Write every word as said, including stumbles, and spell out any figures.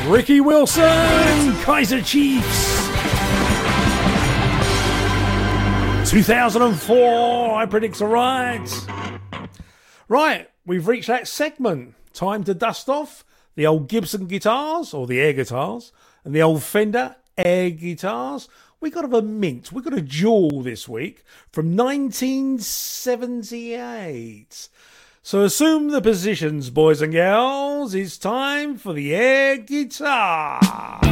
Ricky Wilson, Kaiser Chiefs. two thousand four, I predict right. Right, we've reached that segment. Time to dust off the old Gibson guitars, or the air guitars, and the old Fender air guitars. We got a mint. We got a jewel this week from nineteen seventy-eight. So assume the positions, boys and girls. It's time for the air guitar.